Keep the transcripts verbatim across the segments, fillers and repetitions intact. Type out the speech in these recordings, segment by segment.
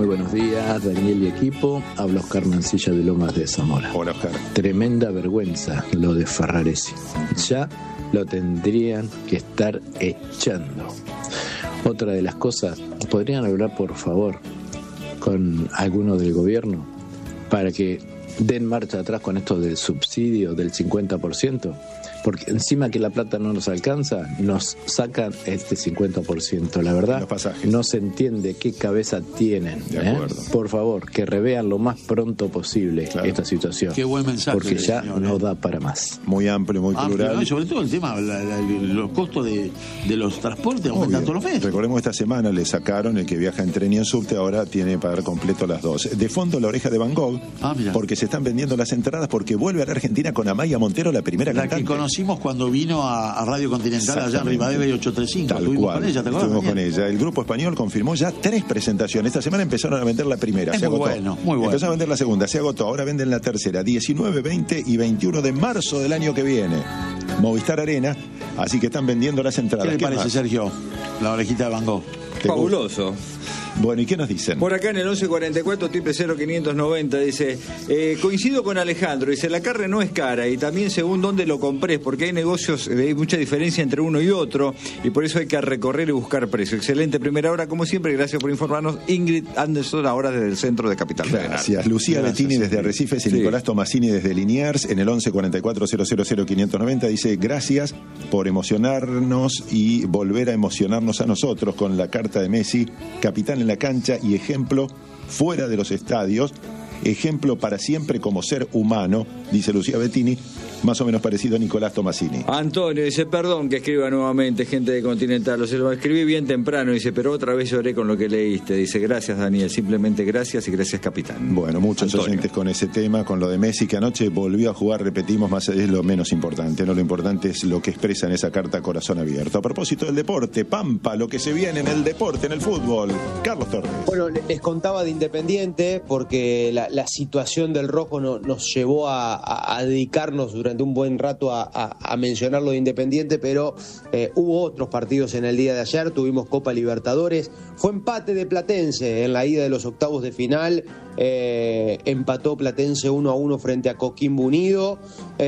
Muy buenos días, Daniel y equipo. Habla Oscar Mancilla de Lomas de Zamora. Hola, Oscar. Tremenda vergüenza lo de Ferraresi. Ya lo tendrían que estar echando. Otra de las cosas, ¿podrían hablar por favor con alguno del gobierno para que den marcha atrás con esto del subsidio del cincuenta por ciento? Porque encima que la plata no nos alcanza, nos sacan este cincuenta por ciento. La verdad, no se entiende qué cabeza tienen. De acuerdo. ¿eh? Por favor, que revean lo más pronto posible claro. esta situación. Qué buen mensaje. Porque ya señor, no eh. da para más. Muy amplio, muy amplio, plural. ¿no? Y sobre todo el tema, la, la, los costos de, de los transportes aumentan todos los meses. Recordemos, esta semana le sacaron el que viaja en tren y en subte, ahora tiene que pagar completo las dos. De fondo, La Oreja de Van Gogh, ah, porque se están vendiendo las entradas, porque vuelve a la Argentina con Amaya Montero, la primera la cantante. que conocimos cuando vino a, a Radio Continental allá en Rivadavia y ochocientos treinta y cinco. Tal Estuvimos cual. con ella, ¿te acuerdas? Estuvimos con ella. El grupo español confirmó ya tres presentaciones. Esta semana empezaron a vender la primera. Es se muy agotó. bueno, muy bueno. Empezó a vender la segunda, se agotó. Ahora venden la tercera. diecinueve, veinte y veintiuno de marzo del año que viene. Movistar Arena. Así que están vendiendo las entradas. ¿Qué le ¿Qué parece, más? Sergio? La Orejita de Van Gogh. Fabuloso. Bueno, ¿y qué nos dicen? Por acá en el once cuarenta y cuatro, triple cero, quinientos noventa, dice, eh, coincido con Alejandro, dice, la carne no es cara y también según dónde lo compres, porque hay negocios, eh, hay mucha diferencia entre uno y otro y por eso hay que recorrer y buscar precio. Excelente primera hora, como siempre, gracias por informarnos. Ingrid Anderson, ahora desde el centro de Capital Federal. Gracias. Lucía Gracias, Bettini sí. desde Arrecifes y Sí. Nicolás Tomasini desde Liniers en el once cuarenta y cuatro, cero cero cero, quinientos noventa dice, gracias por emocionarnos y volver a emocionarnos a nosotros con la carta de Messi, capitán en la cancha y ejemplo fuera de los estadios, ejemplo para siempre como ser humano, dice Lucía Bettini, más o menos parecido a Nicolás Tomasini. Antonio dice, perdón que escriba nuevamente, gente de Continental, o sea, lo escribí bien temprano, dice, pero otra vez lloré con lo que leíste, dice, gracias Daniel, simplemente gracias y gracias capitán. Bueno, muchos Antonio. oyentes con ese tema, con lo de Messi, que anoche volvió a jugar, repetimos, más es lo menos importante, no lo importante es lo que expresa en esa carta corazón abierto. A propósito del deporte, Pampa, lo que se viene en el deporte, en el fútbol, Carlos Torres. Bueno, les contaba de Independiente, porque la, la situación del rojo no, nos llevó a, a, a dedicarnos durante un buen rato a, a, a mencionar lo de Independiente, pero eh, hubo otros partidos en el día de ayer, tuvimos Copa Libertadores, fue empate de Platense en la ida de los octavos de final, eh, empató Platense uno a uno frente a Coquimbo Unido,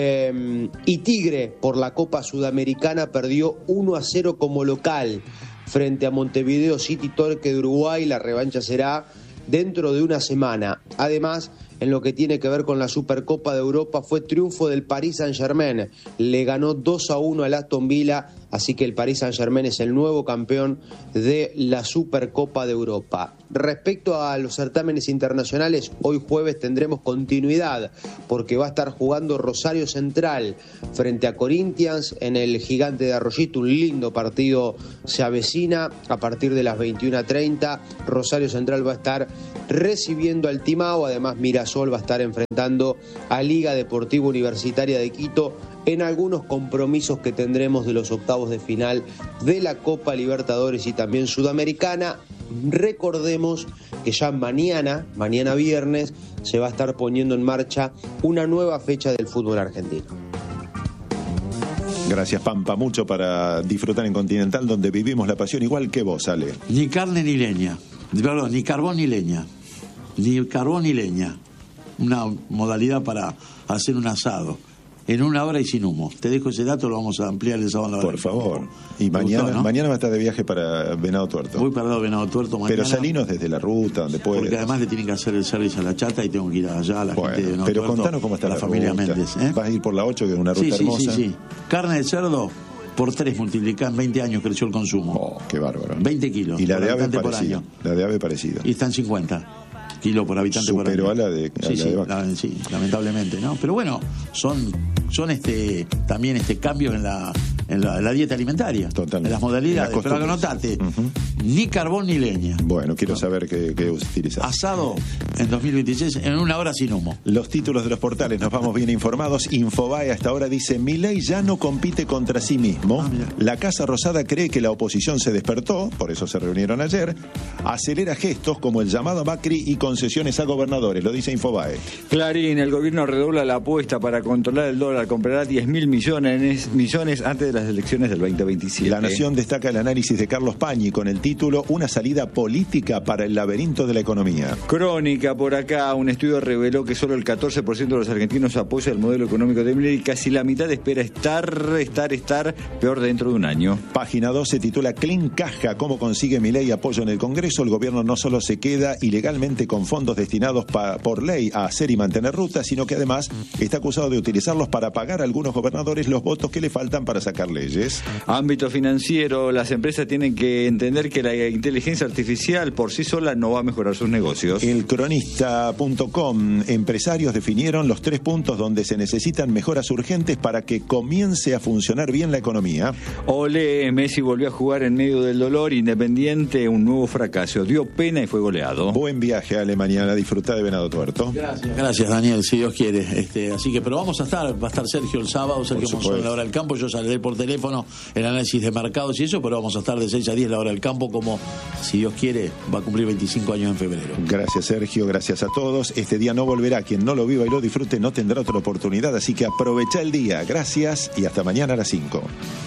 eh, y Tigre por la Copa Sudamericana perdió uno a cero como local frente a Montevideo City Torque de Uruguay. La revancha será dentro de una semana. Además, en lo que tiene que ver con la Supercopa de Europa, fue triunfo del Paris Saint-Germain. Le ganó dos a uno al Aston Villa, así que el Paris Saint-Germain es el nuevo campeón de la Supercopa de Europa. Respecto a los certámenes internacionales, hoy jueves tendremos continuidad, porque va a estar jugando Rosario Central frente a Corinthians en el Gigante de Arroyito. Un lindo partido se avecina a partir de las veintiuna treinta. Rosario Central va a estar recibiendo al Timao, además Mirasol va a estar enfrentando a Liga Deportiva Universitaria de Quito en algunos compromisos que tendremos de los octavos de final de la Copa Libertadores y también Sudamericana. Recordemos que ya mañana, mañana viernes, se va a estar poniendo en marcha una nueva fecha del fútbol argentino. Gracias, Pampa, mucho para disfrutar en Continental, donde vivimos la pasión igual que vos, Ale. Ni carne ni leña, perdón, ni carbón ni leña, ni carbón ni leña. Una modalidad para hacer un asado en una hora y sin humo. Te dejo ese dato, lo vamos a ampliar el sábado. Por favor. Y mañana, gustó, ¿no? Mañana va a estar de viaje para Venado Tuerto. Voy para Venado Tuerto mañana. Pero salinos desde la ruta, donde puedes. Porque además le tienen que hacer el servicio a la chata y tengo que ir allá a la bueno, gente de Venado pero Tuerto. contanos cómo está la, la familia ruta. Méndez. ¿eh? Vas a ir por la ocho, que es una ruta sí, sí, hermosa. Sí, sí, sí. Carne de cerdo por tres multiplican, veinte años creció el consumo. Oh, qué bárbaro. veinte kilos. Y la de ave parecida. La de ave parecida. Y están cincuenta kilos por habitante por año. Superó a la de, a sí, la sí, de vaca. la, sí, lamentablemente, ¿no? Pero bueno, son, son este también este cambios en la, en la, en la dieta alimentaria. Totalmente. En las modalidades. En las pero anotate, uh-huh. Ni carbón ni leña. Bueno, quiero no. saber qué, qué utilizas. Asado en dos mil veintiséis en una hora sin humo. Los títulos de los portales, nos vamos bien informados. Infobae hasta ahora dice, Milei ya no compite contra sí mismo. Ah, la Casa Rosada cree que la oposición se despertó, por eso se reunieron ayer. Acelera gestos como el llamado a Macri y concesiones a gobernadores, lo dice Infobae. Clarín, el gobierno redobla la apuesta para controlar el dólar, comprará diez mil millones, millones antes de las elecciones del veinte veintisiete. La Nación destaca el análisis de Carlos Pañi con el título Una salida política para el laberinto de la economía. Crónica por acá, un estudio reveló que solo el catorce por ciento de los argentinos apoya el modelo económico de Milei y casi la mitad espera estar, estar, estar peor dentro de un año. Página dos se titula Clean Caja, cómo consigue Milei apoyo en el Congreso. El gobierno no solo se queda ilegalmente con fondos destinados pa, por ley a hacer y mantener rutas, sino que además está acusado de utilizarlos para pagar a algunos gobernadores los votos que le faltan para sacar leyes. Ámbito financiero, las empresas tienen que entender que la inteligencia artificial por sí sola no va a mejorar sus negocios. El cronista punto com, empresarios definieron los tres puntos donde se necesitan mejoras urgentes para que comience a funcionar bien la economía. Ole, Messi volvió a jugar en medio del dolor, Independiente, un nuevo fracaso, dio pena y fue goleado. Buen viaje a Alemania, a disfrutar de Venado Tuerto. Gracias, gracias Daniel, si Dios quiere. Este, así que, pero vamos a estar, va a estar Sergio el sábado, Sergio Monzón en la hora del campo, yo saldré por teléfono el análisis de mercados y eso, pero vamos a estar de seis a diez la hora del campo, como si Dios quiere, va a cumplir veinticinco años en febrero. Gracias Sergio, gracias a todos. Este día no volverá, quien no lo viva y lo disfrute no tendrá otra oportunidad, así que aprovecha el día. Gracias y hasta mañana a las cinco.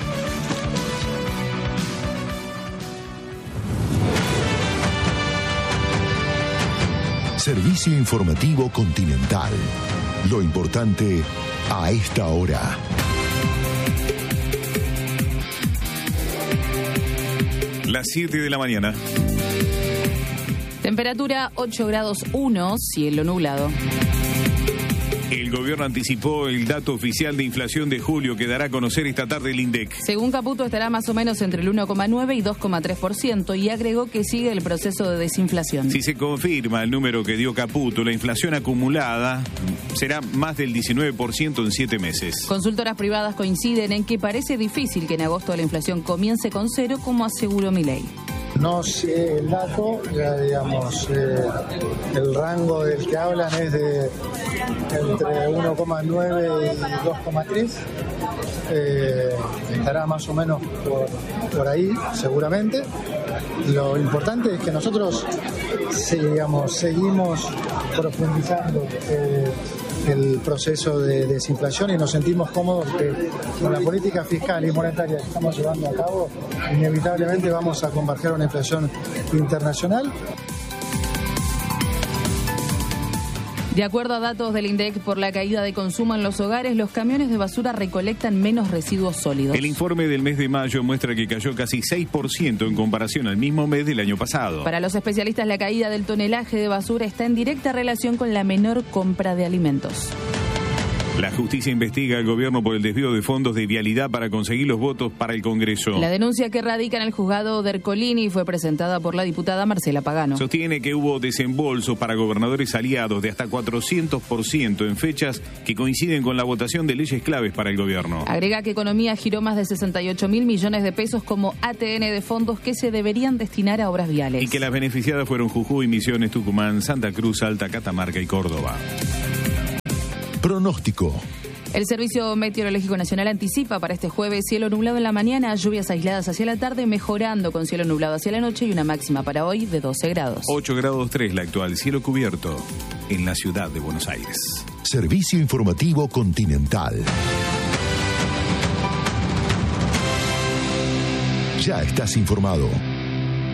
Servicio informativo Continental. Lo importante a esta hora. Las siete de la mañana. Temperatura ocho grados uno, cielo nublado. El gobierno anticipó el dato oficial de inflación de julio que dará a conocer esta tarde el INDEC. Según Caputo, estará más o menos entre el uno coma nueve y dos coma tres por ciento y agregó que sigue el proceso de desinflación. Si se confirma el número que dio Caputo, la inflación acumulada será más del diecinueve por ciento en siete meses. Consultoras privadas coinciden en que parece difícil que en agosto la inflación comience con cero, como aseguró Milei. No sé el dato, ya digamos, eh, el rango del que hablan es de entre uno coma nueve y dos coma tres. Eh, estará más o menos por, por ahí, seguramente. Lo importante es que nosotros digamos, seguimos profundizando eh, el proceso de desinflación y nos sentimos cómodos que con la política fiscal y monetaria que estamos llevando a cabo, inevitablemente vamos a converger a una inflación internacional. De acuerdo a datos del INDEC, por la caída de consumo en los hogares, los camiones de basura recolectan menos residuos sólidos. El informe del mes de mayo muestra que cayó casi seis por ciento en comparación al mismo mes del año pasado. Para los especialistas, la caída del tonelaje de basura está en directa relación con la menor compra de alimentos. La justicia investiga al gobierno por el desvío de fondos de vialidad para conseguir los votos para el Congreso. La denuncia que radica en el juzgado de Ercolini fue presentada por la diputada Marcela Pagano. Sostiene que hubo desembolsos para gobernadores aliados de hasta cuatrocientos por ciento en fechas que coinciden con la votación de leyes claves para el gobierno. Agrega que Economía giró más de sesenta y ocho mil millones de pesos como A T N de fondos que se deberían destinar a obras viales. Y que las beneficiadas fueron Jujuy, Misiones, Tucumán, Santa Cruz, Salta, Catamarca y Córdoba. Pronóstico. El Servicio Meteorológico Nacional anticipa para este jueves cielo nublado en la mañana, lluvias aisladas hacia la tarde, mejorando con cielo nublado hacia la noche y una máxima para hoy de doce grados. ocho grados tres la actual, cielo cubierto en la ciudad de Buenos Aires. Servicio informativo Continental. Ya estás informado.